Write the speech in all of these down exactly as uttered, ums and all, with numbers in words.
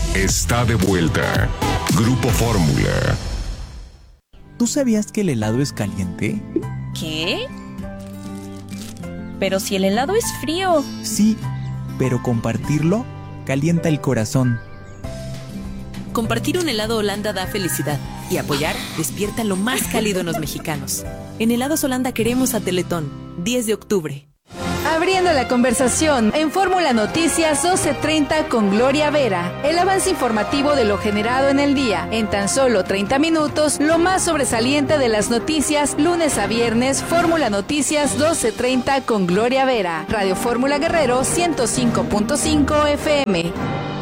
está de vuelta. Grupo Fórmula. ¿Tú sabías que el helado es caliente? ¿Qué? Pero si el helado es frío. Sí, pero compartirlo calienta el corazón. Compartir un helado Holanda da felicidad y apoyar despierta lo más cálido en los mexicanos. En Helados Holanda queremos a Teletón, diez de octubre. Abriendo la conversación en Fórmula Noticias doce treinta con Gloria Vera. El avance informativo de lo generado en el día. En tan solo treinta minutos, lo más sobresaliente de las noticias, lunes a viernes, Fórmula Noticias doce treinta con Gloria Vera. Radio Fórmula Guerrero ciento cinco punto cinco F M.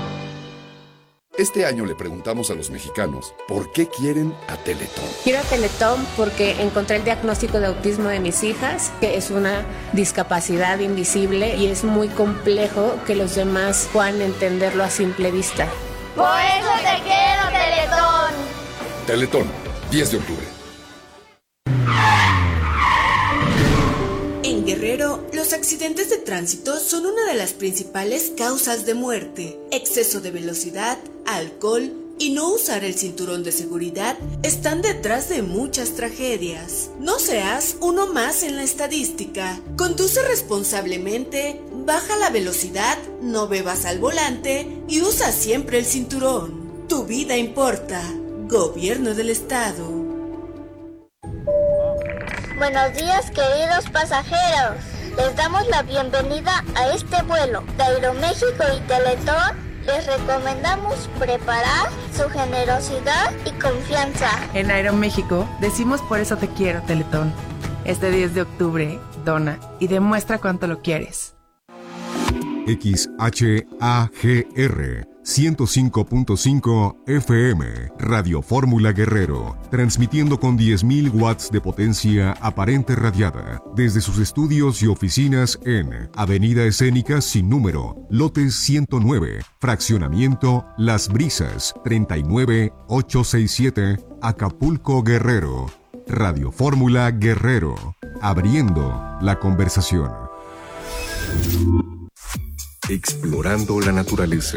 Este año le preguntamos a los mexicanos por qué quieren a Teletón. Quiero a Teletón porque encontré el diagnóstico de autismo de mis hijas, que es una discapacidad invisible y es muy complejo que los demás puedan entenderlo a simple vista. Por eso te quiero, Teletón. Teletón, diez de octubre. En Guerrero, los accidentes de tránsito son una de las principales causas de muerte. Exceso de velocidad, alcohol y no usar el cinturón de seguridad están detrás de muchas tragedias. No seas uno más en la estadística. Conduce responsablemente, baja la velocidad, no bebas al volante y usa siempre el cinturón. Tu vida importa. Gobierno del Estado. Buenos días, queridos pasajeros. Les damos la bienvenida a este vuelo de Aeroméxico y Teletón. Les recomendamos preparar su generosidad y confianza. En Aeroméxico decimos por eso te quiero, Teletón. Este diez de octubre, dona y demuestra cuánto lo quieres. X H A G R ciento cinco punto cinco F M, Radio Fórmula Guerrero, transmitiendo con diez mil watts de potencia aparente radiada, desde sus estudios y oficinas en Avenida Escénica sin número, lote ciento nueve, fraccionamiento Las Brisas, treinta y nueve ochocientos sesenta y siete, Acapulco, Guerrero. Radio Fórmula Guerrero, abriendo la conversación. Explorando la naturaleza.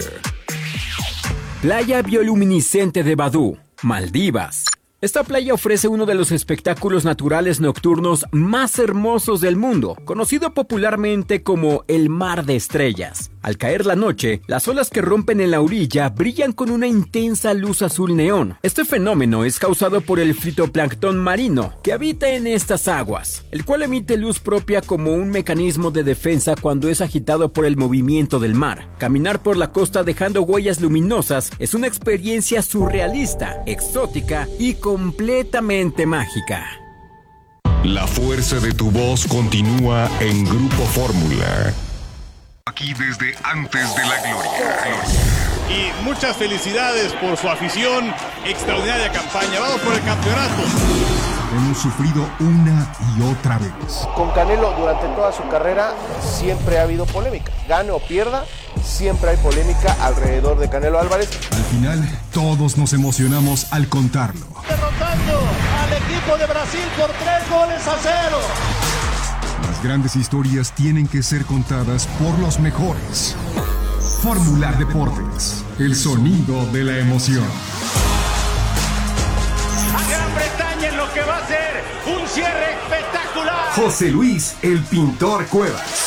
Playa bioluminiscente de Badú, Maldivas. Esta playa ofrece uno de los espectáculos naturales nocturnos más hermosos del mundo, conocido popularmente como el Mar de Estrellas. Al caer la noche, las olas que rompen en la orilla brillan con una intensa luz azul neón. Este fenómeno es causado por el fitoplancton marino que habita en estas aguas, el cual emite luz propia como un mecanismo de defensa cuando es agitado por el movimiento del mar. Caminar por la costa dejando huellas luminosas es una experiencia surrealista, exótica y completamente mágica. La fuerza de tu voz continúa en Grupo Fórmula. Aquí desde antes de la gloria. Y muchas felicidades por su afición, extraordinaria campaña. Vamos por el campeonato. Hemos sufrido una y otra vez. Con Canelo durante toda su carrera siempre ha habido polémica. Gane o pierda, siempre hay polémica alrededor de Canelo Álvarez. Al final, todos nos emocionamos al contarlo. Derrotando al equipo de Brasil por tres goles a cero. Las grandes historias tienen que ser contadas por los mejores. Fórmula Deportes, el sonido de la emoción. A Gran Bretaña en lo que va a ser un cierre espectacular. José Luis, el pintor Cuevas.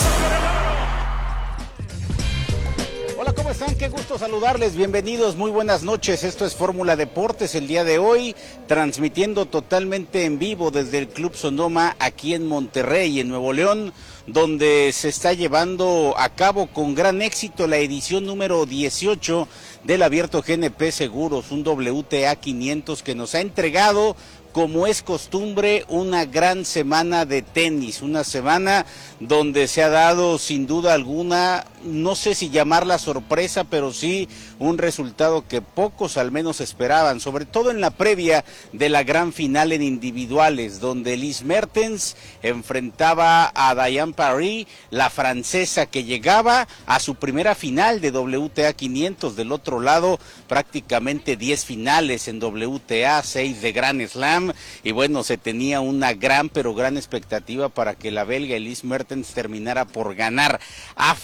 Hola, ¿cómo están? Qué gusto saludarles. Bienvenidos, muy buenas noches. Esto es Fórmula Deportes el día de hoy, transmitiendo totalmente en vivo desde el Club Sonoma aquí en Monterrey, en Nuevo León, donde se está llevando a cabo con gran éxito la edición número dieciocho del Abierto G N P Seguros, un W T A quinientos que nos ha entregado, como es costumbre, una gran semana de tenis, una semana donde se ha dado sin duda alguna, no sé si llamarla sorpresa, pero sí un resultado que pocos al menos esperaban, sobre todo en la previa de la gran final en individuales, donde Elise Mertens enfrentaba a Diane Paris, la francesa que llegaba a su primera final de W T A quinientos, del otro lado prácticamente diez finales en W T A, seis de Grand Slam, y bueno, se tenía una gran pero gran expectativa para que la belga Elise Mertens terminara por ganar. Ha finalizado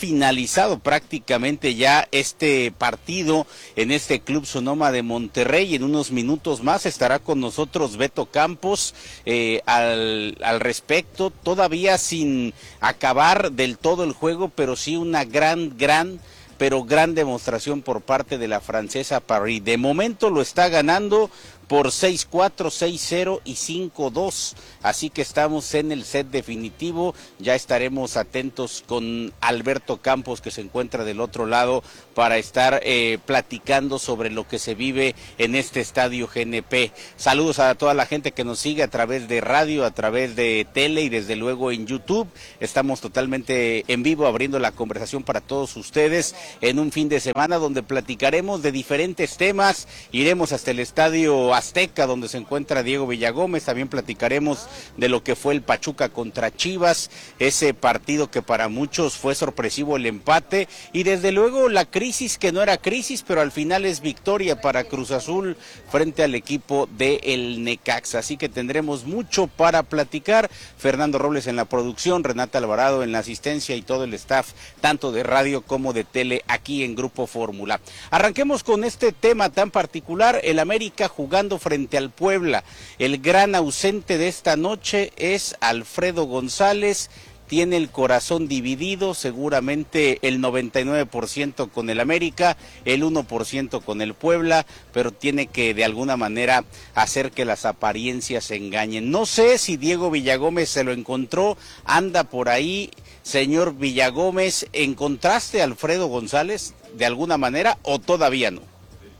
finalizado prácticamente ya este partido en este Club Sonoma de Monterrey. En unos minutos más estará con nosotros Beto Campos eh, al, al respecto, todavía sin acabar del todo el juego, pero sí una gran, gran, pero gran demostración por parte de la francesa Paris. De momento lo está ganando por seis cuatro, seis cero y cinco dos, así que estamos en el set definitivo. Ya estaremos atentos con Alberto Campos, que se encuentra del otro lado, para estar eh, platicando sobre lo que se vive en este estadio G N P. Saludos a toda la gente que nos sigue a través de radio, a través de tele y desde luego en YouTube. Estamos totalmente en vivo abriendo la conversación para todos ustedes en un fin de semana donde platicaremos de diferentes temas. Iremos hasta el estadio Azteca, donde se encuentra Diego Villagómez. También platicaremos de lo que fue el Pachuca contra Chivas, ese partido que para muchos fue sorpresivo el empate, y desde luego la crisis que no era crisis, pero al final es victoria para Cruz Azul frente al equipo de el Necaxa. Así que tendremos mucho para platicar. Fernando Robles en la producción, Renata Alvarado en la asistencia y todo el staff, tanto de radio como de tele, aquí en Grupo Fórmula. Arranquemos con este tema tan particular, el América jugando frente al Puebla. El gran ausente de esta noche es Alfredo González. Tiene el corazón dividido, seguramente el noventa y nueve por ciento con el América, el uno por ciento con el Puebla, pero tiene que de alguna manera hacer que las apariencias se engañen. No sé si Diego Villagómez se lo encontró, anda por ahí. Señor Villagómez, ¿encontraste a Alfredo González de alguna manera o todavía no?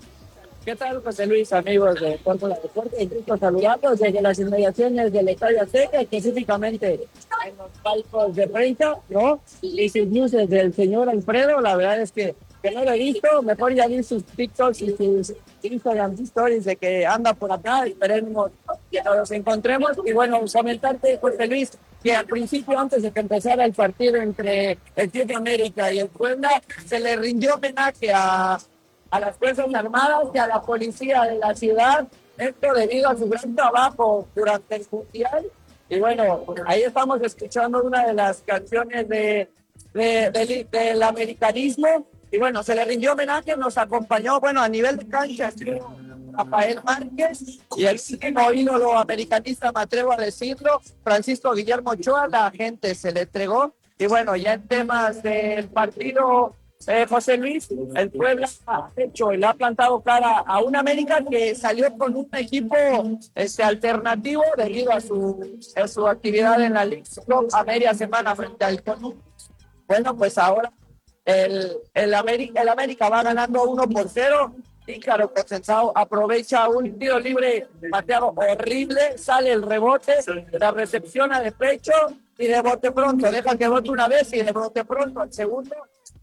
¿Qué tal, José Luis, amigos de Fórmula Deporte? Gusto saludarlos desde las inmediaciones del Estadio Azteca, específicamente en los palcos de prensa, ¿no? Y sus luces del señor Alfredo. La verdad es que, que no lo he visto. Mejor ya vi sus TikToks y sus Instagram stories de que anda por acá. Esperemos que nos encontremos. Y bueno, comentarte, José Luis, que al principio, antes de que empezara el partido entre el Club América y el Puebla, se le rindió homenaje a a las Fuerzas Armadas y a la policía de la ciudad, esto debido a su gran trabajo durante el Mundial. Y bueno, ahí estamos escuchando una de las canciones de, de, de, del americanismo. Y bueno, se le rindió homenaje, nos acompañó, bueno, a nivel de cancha estuvo Rafael Márquez y el último ídolo americanista, me atrevo a decirlo, Francisco Guillermo Ochoa. La gente se le entregó. Y bueno, ya en temas del partido, Eh, José Luis, el Puebla ha hecho y le ha plantado cara a un América que salió con un equipo este, alternativo debido a su, a su actividad en la Liga a media semana frente al Columbus. Bueno, pues ahora el, el, América, el América va ganando uno por cero. Ícaro Consensado aprovecha un tiro libre pateado horrible, sale el rebote, la recepciona de pecho y de bote pronto, deja que bote una vez y de bote pronto al segundo.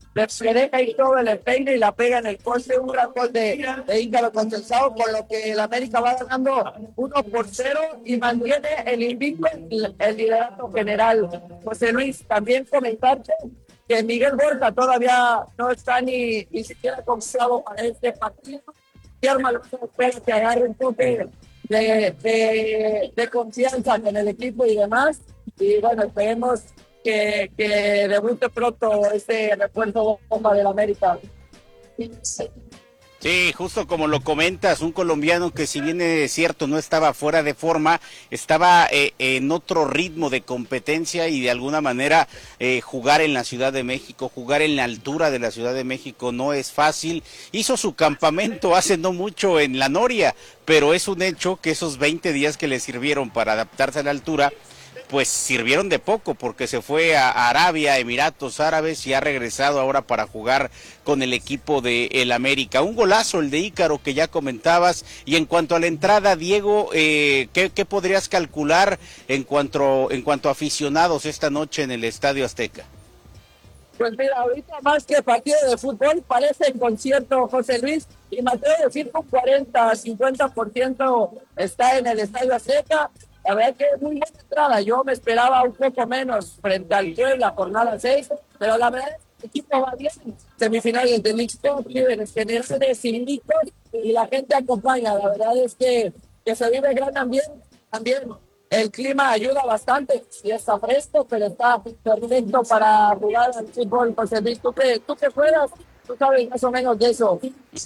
Le deja y todo el peine y la pega en el poste. Un gran gol de, de Ícaro Consensado, con lo que el América va ganando uno por cero y mantiene el invicto, el, el liderato general. José Luis, también comentarte que Miguel Borja todavía no está ni, ni siquiera confiado para este partido. Guillermo Alonso espera que agarre un poco de, de, de confianza en el equipo y demás. Y bueno, esperemos que, que debute pronto este refuerzo bomba del América. Sí, justo como lo comentas, un colombiano que, si bien es cierto no estaba fuera de forma, estaba eh, en otro ritmo de competencia y de alguna manera eh, jugar en la Ciudad de México, jugar en la altura de la Ciudad de México no es fácil. Hizo su campamento hace no mucho en La Noria, pero es un hecho que esos veinte días que le sirvieron para adaptarse a la altura, pues sirvieron de poco, porque se fue a Arabia, Emiratos Árabes, y ha regresado ahora para jugar con el equipo de el América. Un golazo el de Ícaro que ya comentabas. Y en cuanto a la entrada, Diego, eh, ¿qué, qué podrías calcular en cuanto, en cuanto a aficionados esta noche en el Estadio Azteca? Pues mira, ahorita más que partido de fútbol parece concierto, José Luis, y me atrevo a decir que un cuarenta a cincuenta por ciento está en el Estadio Azteca. La verdad que es muy buena entrada. Yo me esperaba un poco menos frente al Puebla, jornada seis, pero la verdad es que el equipo va bien. Semifinales de mixto, líderes generales, invictos, y la gente acompaña. La verdad es que, que se vive gran ambiente. También El clima ayuda bastante, sí está fresco, pero está perfecto para jugar al fútbol. José Luis, tú que, tú que juegas, tú sabes más o menos de eso.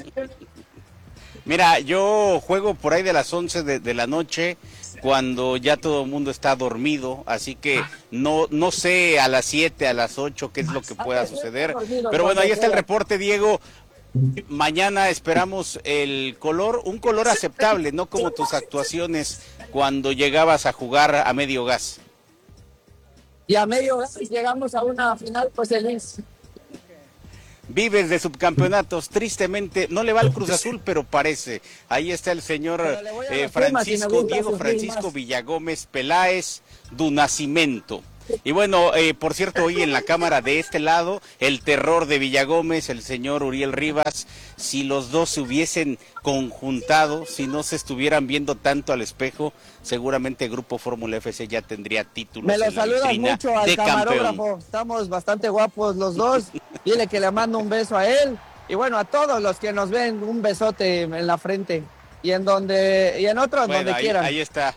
Mira, yo juego por ahí de las once de, de la noche, cuando ya todo el mundo está dormido, así que no no sé a las siete, a las ocho qué es lo que pueda suceder. Pero bueno, ahí está el reporte, Diego. Mañana esperamos el color, un color aceptable, no como tus actuaciones cuando llegabas a jugar a medio gas. Y a medio gas llegamos a una final, pues el Luis. Vives de subcampeonatos, tristemente, no le va al Cruz Azul, pero parece. Ahí está el señor eh, Francisco, Diego Francisco Villagómez Peláez du Nascimento. Y bueno, eh, por cierto, hoy en la cámara de este lado, el terror de Villagómez, el señor Uriel Rivas, si los dos se hubiesen conjuntado, si no se estuvieran viendo tanto al espejo, seguramente el Grupo Fórmula F C ya tendría títulos. Me lo en la saludas vitrina mucho al de camarógrafo, campeón. estamos bastante guapos los dos, dile que le mando un beso a él, y bueno, a todos los que nos ven, un besote en la frente, y en donde, y en otros Bueno, donde ahí, quieran. ahí está.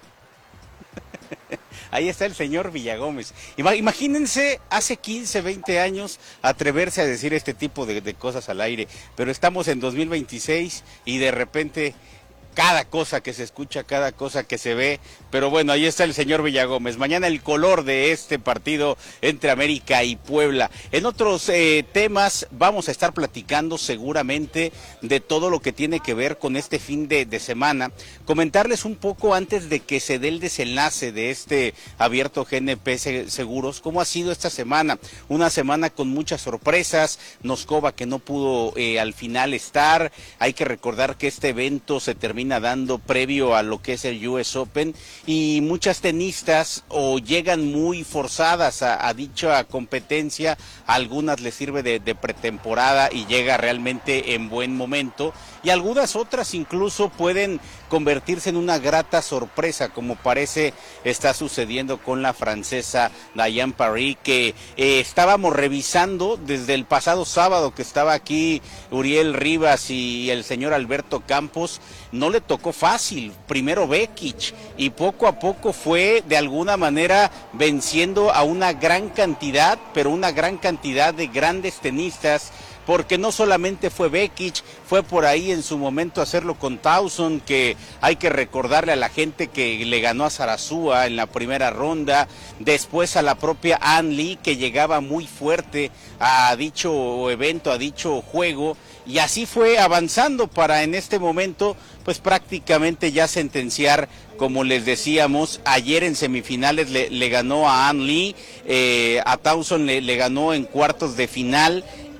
Ahí está el señor Villagómez. Imagínense, hace quince, veinte años, atreverse a decir este tipo de, de cosas al aire, pero estamos en dos mil veintiséis y de repente cada cosa que se escucha, cada cosa que se ve, pero bueno, ahí está el señor Villagómez. Mañana el color de este partido entre América y Puebla. En otros eh, temas vamos a estar platicando seguramente de todo lo que tiene que ver con este fin de, de semana. Comentarles un poco antes de que se dé el desenlace de este abierto G N P Seguros, cómo ha sido esta semana. Una semana con muchas sorpresas, Noscova que no pudo eh, al final estar. Hay que recordar que este evento se termina dando previo a lo que es el U S Open y muchas tenistas o llegan muy forzadas a, a dicha competencia, a algunas les sirve de, de pretemporada y llega realmente en buen momento y algunas otras incluso pueden convertirse en una grata sorpresa, como parece está sucediendo con la francesa Diane Parry, que eh, estábamos revisando desde el pasado sábado que estaba aquí Uriel Rivas y el señor Alberto Campos. No le tocó fácil, primero Bekic y poco a poco fue de alguna manera venciendo a una gran cantidad, pero una gran cantidad de grandes tenistas, porque no solamente fue Bekic, fue por ahí en su momento hacerlo con Tauson, que hay que recordarle a la gente que le ganó a Sarasúa en la primera ronda, después a la propia Ann Lee, que llegaba muy fuerte a dicho evento, a dicho juego, y así fue avanzando para en este momento pues prácticamente ya sentenciar, como les decíamos, ayer en semifinales le, le ganó a Ann Lee, eh, a Tauson le, le ganó en cuartos de final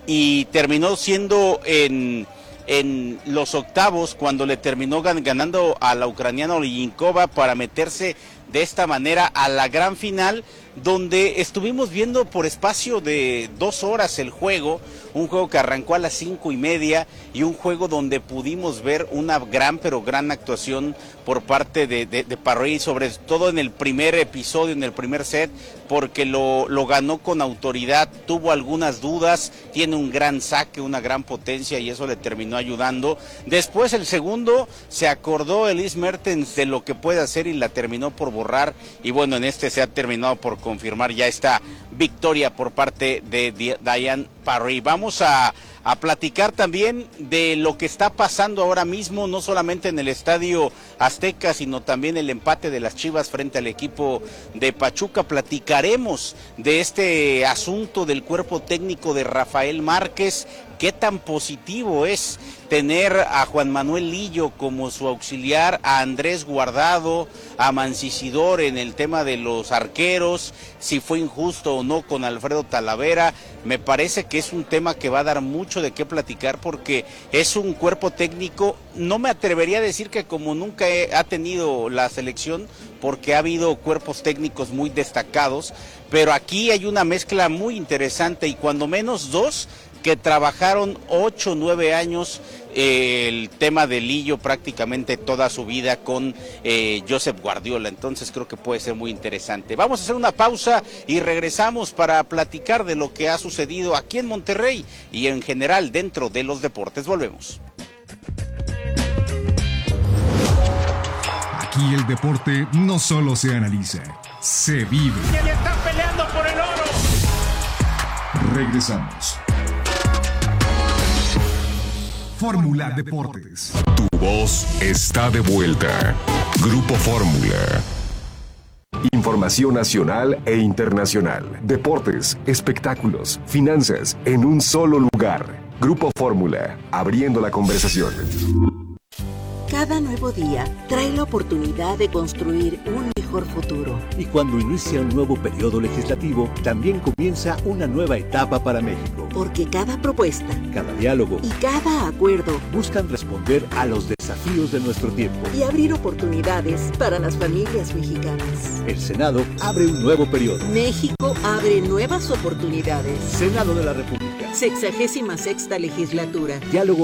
y terminó siendo en, en los octavos cuando le terminó gan, ganando a la ucraniana Olyinkova para meterse de esta manera a la gran final, donde estuvimos viendo por espacio de dos horas el juego, un juego que arrancó a las cinco y media y un juego donde pudimos ver una gran pero gran actuación por parte de, de, de Parry, sobre todo en el primer episodio, en el primer set, porque lo, lo ganó con autoridad, tuvo algunas dudas, tiene un gran saque, una gran potencia y eso le terminó ayudando. Después el segundo se acordó Elise Mertens de lo que puede hacer y la terminó por borrar y bueno, en este se ha terminado por confirmar ya esta victoria por parte de Diane Parry. Vamos a, a platicar también de lo que está pasando ahora mismo, no solamente en el Estadio Azteca, sino también el empate de las Chivas frente al equipo de Pachuca. Platicaremos de este asunto del cuerpo técnico de Rafael Márquez, qué tan positivo es tener a Juan Manuel Lillo como su auxiliar, a Andrés Guardado, a Mancisidor en el tema de los arqueros, si fue injusto o no con Alfredo Talavera. Me parece que es un tema que va a dar mucho de qué platicar porque es un cuerpo técnico, no me atrevería a decir que como nunca he, ha tenido la selección, porque ha habido cuerpos técnicos muy destacados, pero aquí hay una mezcla muy interesante y cuando menos dos que trabajaron ocho, nueve años eh, el tema de Lillo prácticamente toda su vida con eh, Josep Guardiola, entonces creo que puede ser muy interesante. Vamos a hacer una pausa y regresamos para platicar de lo que ha sucedido aquí en Monterrey y en general dentro de los deportes. Volvemos. Aquí el deporte no solo se analiza, se vive. ¡Y están peleando por el oro! Regresamos. Fórmula Deportes. Tu voz está de vuelta. Grupo Fórmula. Información nacional e internacional. Deportes, espectáculos, finanzas, en un solo lugar. Grupo Fórmula, abriendo la conversación. Cada nuevo día trae la oportunidad de construir un mejor futuro. Y cuando inicia un nuevo periodo legislativo, también comienza una nueva etapa para México. Porque cada propuesta, cada diálogo y cada acuerdo buscan responder a los desafíos de nuestro tiempo y abrir oportunidades para las familias mexicanas. El Senado abre un nuevo periodo. México abre nuevas oportunidades. Senado de la República. Sexagésima sexta legislatura. Diálogo